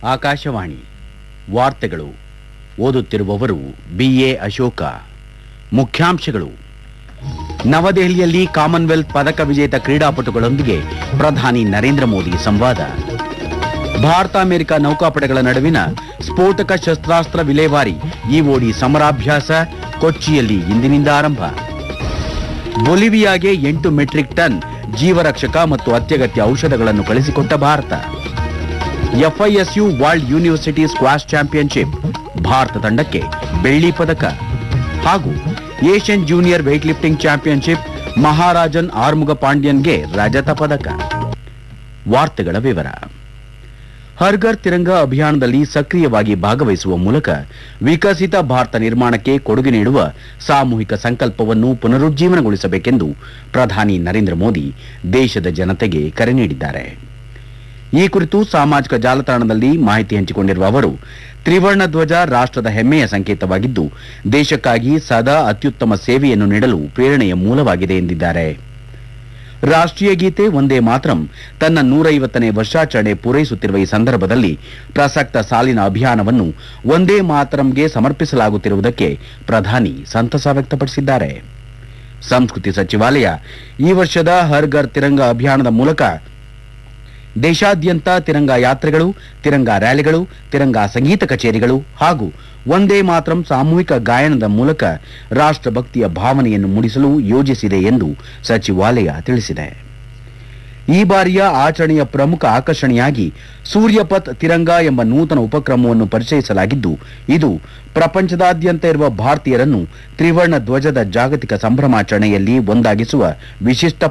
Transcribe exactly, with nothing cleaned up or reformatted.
ಆಕಾಶವಾಣಿ ವಾರ್ತೆಗಳು ಓದುತ್ತಿರುವವರು ಬಿಎ ಅಶೋಕ. ಮುಖ್ಯಾಂಶಗಳು: ನವದೆಹಲಿಯಲ್ಲಿ ಕಾಮನ್ವೆಲ್ತ್ ಪದಕ ವಿಜೇತ ಕ್ರೀಡಾಪಟುಗಳೊಂದಿಗೆ ಪ್ರಧಾನಿ ನರೇಂದ್ರ ಮೋದಿ ಸಂವಾದ. ಭಾರತ ಅಮೆರಿಕ ನೌಕಾಪಡೆಗಳ ನಡುವಿನ ಸ್ಫೋಟಕ ಶಸ್ತ್ರಾಸ್ತ್ರ ವಿಲೇವಾರಿ ಇಒಡಿ ಸಮರಾಭ್ಯಾಸ ಕೊಚ್ಚಿಯಲ್ಲಿ ಇಂದಿನಿಂದ ಆರಂಭ. ಬೊಲಿವಿಯಾಗೆ ಎಂಟು ಮೆಟ್ರಿಕ್ ಟನ್ ಜೀವರಕ್ಷಕ ಮತ್ತು ಅತ್ಯಗತ್ಯ ಔಷಧಗಳನ್ನು ಕಳಿಸಿಕೊಟ್ಟ Bharat. FISU world university squash championship Bharat ತಂಡಕ್ಕೆ ಬೆಳ್ಳಿ ಪದಕ. ಹಾಗೂ Asian junior weight lifting championship ಮಹಾರಾಜನ್ Armuga ಪಾಂಡ್ಯನ್ಗೆ ರಜತ ಪದಕ. ವಾರ್ತೆಗಳ ವಿವರ. ಹರ್ ಘರ್ ತಿರಂಗಾ ಅಭಿಯಾನದಲ್ಲಿ ಸಕ್ರಿಯವಾಗಿ ಭಾಗವಹಿಸುವ ಮೂಲಕ ವಿಕಸಿತ ಭಾರತ ನಿರ್ಮಾಣಕ್ಕೆ ಕೊಡುಗೆ ನೀಡುವ ಸಾಮೂಹಿಕ ಸಂಕಲ್ಪವನ್ನು ಪುನರುಜ್ಜೀವನಗೊಳಿಸಬೇಕೆಂದು ಪ್ರಧಾನಿ ನರೇಂದ್ರ ಮೋದಿ ದೇಶದ ಜನತೆಗೆ ಕರೆ ನೀಡಿದ್ದಾರೆ. ಈ ಕುರಿತು ಸಾಮಾಜಿಕ ಜಾಲತಾಣದಲ್ಲಿ ಮಾಹಿತಿ ಹಂಚಿಕೊಂಡಿರುವ ಅವರು, ತ್ರಿವರ್ಣ ಧ್ವಜ ರಾಷ್ಟ್ರದ ಹೆಮ್ಮೆಯ ಸಂಕೇತವಾಗಿದ್ದು ದೇಶಕ್ಕಾಗಿ ಸದಾ ಅತ್ಯುತ್ತಮ ಸೇವೆಯನ್ನು ನೀಡಲು ಪ್ರೇರಣೆಯ ಮೂಲವಾಗಿದೆ ಎಂದಿದ್ದಾರೆ. ರಾಷ್ಟ್ರೀಯ ಗೀತೆ ವಂದೇ ಮಾತರಂ ತನ್ನ ನೂರೈವತ್ತನೇ ವರ್ಷಾಚರಣೆ ಪೂರೈಸುತ್ತಿರುವ ಈ ಸಂದರ್ಭದಲ್ಲಿ ಪ್ರಸಕ್ತ ಸಾಲಿನ ಅಭಿಯಾನವನ್ನು ವಂದೇ ಮಾತರಂಗೆ ಸಮರ್ಪಿಸಲಾಗುತ್ತಿರುವುದಕ್ಕೆ ಪ್ರಧಾನಿ ಸಂತಸ ವ್ಯಕ್ತಪಡಿಸಿದ್ದಾರೆ. ಸಂಸ್ಕೃತಿ ಸಚಿವಾಲಯ ಈ ವರ್ಷದ ಹರ್ ಘರ್ ತಿರಂಗಾ ಅಭಿಯಾನದ ಮೂಲಕ ದೇಶಾದ್ಯಂತ ತಿರಂಗಾ ಯಾತ್ರೆಗಳು, ತಿರಂಗಾ ರ್ಯಾಲಿಗಳು, ತಿರಂಗಾ ಸಂಗೀತ ಕಚೇರಿಗಳು ಹಾಗೂ ವಂದೇ ಮಾತರಂ ಸಾಮೂಹಿಕ ಗಾಯನದ ಮೂಲಕ ರಾಷ್ಟ್ರಭಕ್ತಿಯ ಭಾವನೆಯನ್ನು ಮೂಡಿಸಲು ಯೋಜಿಸಿದೆ ಎಂದು ಸಚಿವಾಲಯ ತಿಳಿಸಿದೆ. ಈ ಬಾರಿಯ ಆಚರಣೆಯ ಪ್ರಮುಖ ಆಕರ್ಷಣೆಯಾಗಿ ಸೂರ್ಯಪಥ್ ತಿರಂಗಾ ಎಂಬ ನೂತನ ಉಪಕ್ರಮವನ್ನು ಪರಿಚಯಿಸಲಾಗಿದ್ದು, ಇದು ಪ್ರಪಂಚದಾದ್ಯಂತ ಇರುವ ಭಾರತೀಯರನ್ನು ತ್ರಿವರ್ಣ ಧ್ವಜದ ಜಾಗತಿಕ ಸಂಭ್ರಮಾಚರಣೆಯಲ್ಲಿ ಒಂದಾಗಿಸುವ ವಿಶಿಷ್ಟ